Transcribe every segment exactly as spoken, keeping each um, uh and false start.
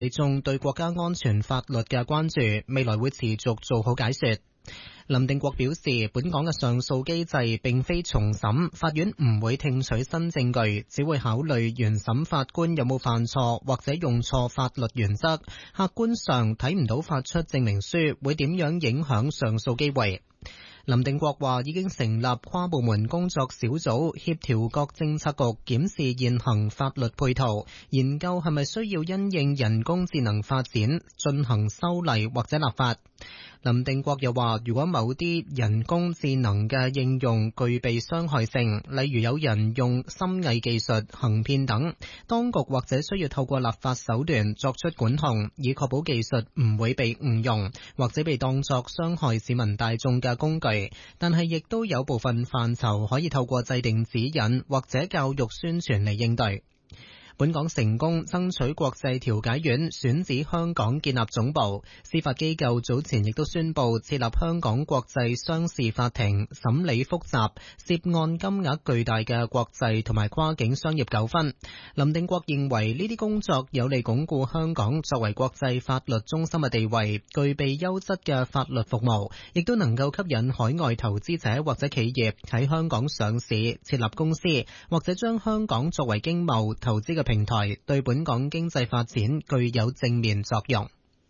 眾對國家安全法律嘅關注，未來會持續做好解說。林定國表示，本港嘅上訴機制並非重審，法院唔會聽取新證據，只會考慮原審法官有冇犯錯或者用錯法律原則。客觀上睇唔到發出證明書會點樣影響上訴機會。林定國話已經成立跨部門工作小組，協調各政策局檢視現行法律配套，研究係咪需要因應人工智能發展進行修例或者立法。林定國又話，如果某啲人工智能嘅應用具備傷害性，例如有人用深偽技術行騙等，當局或者需要透過立法手段作出管控，以確保技術唔會被誤用或者被當作傷害市民大眾嘅工具。但係亦都有部分範疇可以透過制定指引或者教育宣傳嚟應對。本港成功爭取國際調解院選址香港建立總部，司法機構早前亦都宣布設立香港國際商事法庭，審理複雜涉案金額巨大嘅國際同埋跨境商業糾紛。林定國認為呢啲工作有利鞏固香港作為國際法律中心嘅地位，具備優質嘅法律服務，亦都能夠吸引海外投資者或者企業喺香港上市設立公司，或者將香港作為經貿投資嘅平台，對本港經濟發展具有正面作用。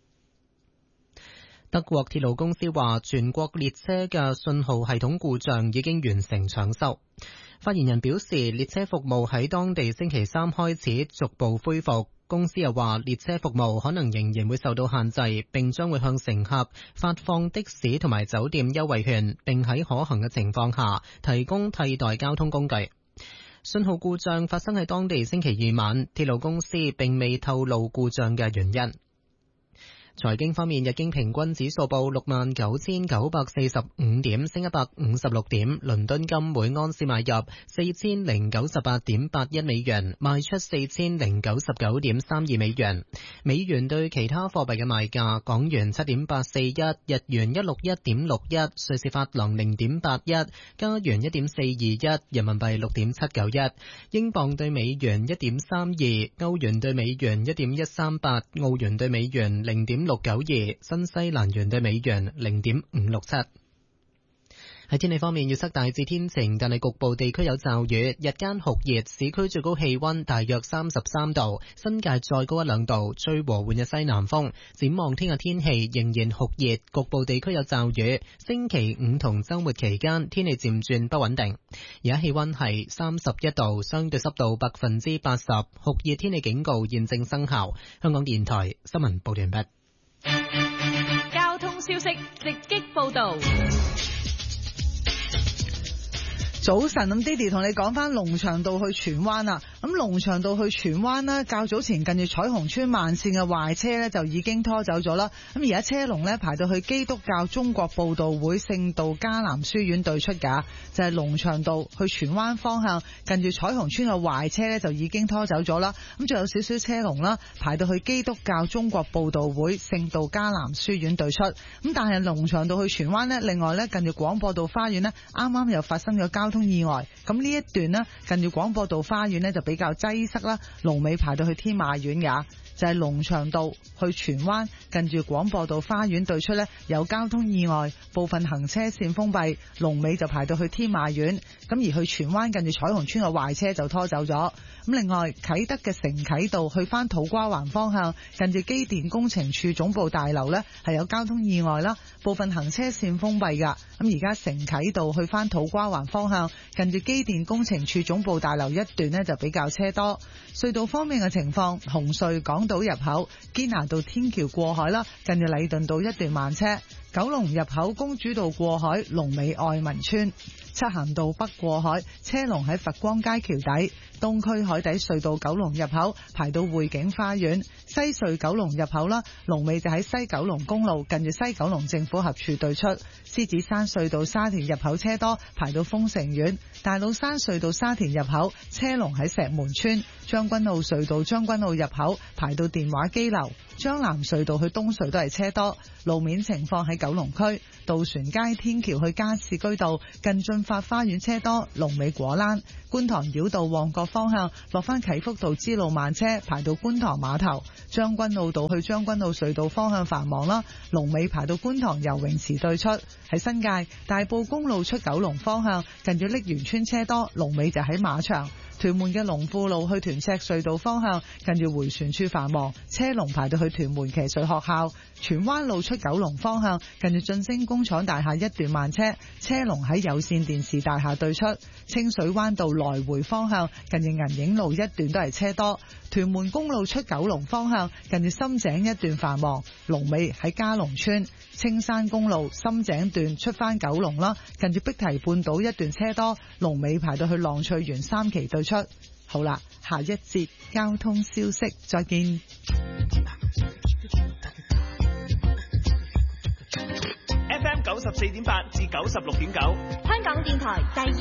德國鐵路公司話，全國列車嘅信號系統故障已經完成搶修。發言人表示，列車服務喺當地星期三開始逐步恢復。公司又話，列車服務可能仍然會受到限制，並將會向乘客發放的士同埋酒店優惠券，並喺可行嘅情況下提供替代交通工具。信號故障發生喺當地星期二晚，鐵路公司並未透露故障嘅原因。財經方面，日經平均指數報六萬九千九百四十五點，升一百五十六點。倫敦金每盎司買入四千零九十八點八一美元，賣出四千零九十九點三二美元。美元對其他貨幣嘅賣價：港元七點八四一，日元一六一點六一，瑞士法郎零點八一，加元一點四二一，人民幣六點七九一，英鎊對美元一點三二，歐元對美元一點一三八，澳元對美元零點六九二，新西蘭元對美元零點五六七。喺天氣方面，預測大致天晴，但係局部地區有驟雨。日間酷熱，市區最高氣溫大約三十三度，新界再高一兩度，吹和緩嘅西南風。展望聽日天氣仍然酷熱，局部地區有驟雨。星期五同周末期間天氣漸轉不穩定。而家氣溫係三十一度，相對濕度百分之八十，酷熱天氣警告現正生效。香港電台新聞報道完畢。 交通消息直擊報道。 早晨，咁 Didi 同你講翻龍翔道去荃灣啦。咁龍翔道去荃灣呢，較早前近住彩虹村慢線嘅壞車呢，就已經拖走咗啦。咁而家車龍呢，排到去基督教中國佈道會聖道迦南書院對出㗎，就係龍翔道去荃灣方向近住彩虹村嘅壞車呢，就已經拖走咗啦。咁仲有少少車龍啦，排到去基督教中國佈道會聖道迦南書院對出。咁但係龍翔道去荃灣呢，另外呢，近住廣播道花園呢，啱啱又發生咗交通意外，咁呢一段呢，近住廣播道花園呢，就比較擠塞啦，龍尾排到去天馬苑㗎。就係龍翔道去荃灣近住廣播道花園對出呢，有交通意外，部分行車線封閉，龍尾就排到去天馬苑。咁而去荃灣近住彩虹村嘅壞車就拖走咗。咁另外啟德嘅城啟道去返土瓜灣方向近住機電工程處總部大樓呢，係有交通意外啦，部分行車線封閉㗎。咁而家城啟道去返土瓜灣方向近住機電工程處總部大樓一段呢，就比較車多。隧道方面嘅情況，紅隧港島入口堅拿道天橋過海啦，近住禮頓道一段慢車；九龍入口公主道過海龍尾愛民村，漆咸道北過海車龍喺佛光街橋底；東區海底隧道九龍入口排到匯景花園，西隧九龍入口啦，龍尾就喺西九龍公路近住西九龍政府合署對出；獅子山隧道沙田入口車多排到豐城苑，大老山隧道沙田入口車龍喺石門村，將軍澳隧道將軍澳入口排到電話機樓， 將藍隧道去東隧都係車多。路面情況喺九龍區渡船街天橋去加士居道近駿發花園車多，龍尾果欄。觀塘繞道旺角方向落翻啟福道支路慢車排到觀塘碼頭。將軍澳道去將軍澳隧道方向繁忙啦，龍尾排到觀塘游泳池對出。喺新界大埔公路出九龍方向近住瀝源村車多，龍尾就喺馬場。屯門嘅龍富路去屯赤隧道方向近住迴旋處繁忙，車龍排到去屯門騎水學校。荃灣路出九龍方向近住晉升工廠大廈一段慢車，車龍喺有線電視大廈對出。清水灣道來回方向近住銀影路一段都係車多。屯門公路出九龍方向近住深井一段繁忙，龍尾喺嘉龍村。青山公路深井段出返九龍啦，近住碧堤半島一段車多，龍尾排到去浪翠園三期對出。好啦，下一節交通消息，再見。 F M 九十四點八至九十六點九， 香港電台第二